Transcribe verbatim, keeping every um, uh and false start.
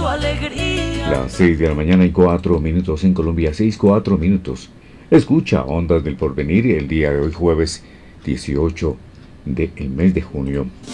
su alegría. Las seis de la mañana y cuatro minutos en Colombia, seis, cuatro minutos. Escucha Ondas del Porvenir el día de hoy, jueves dieciocho del mes de junio.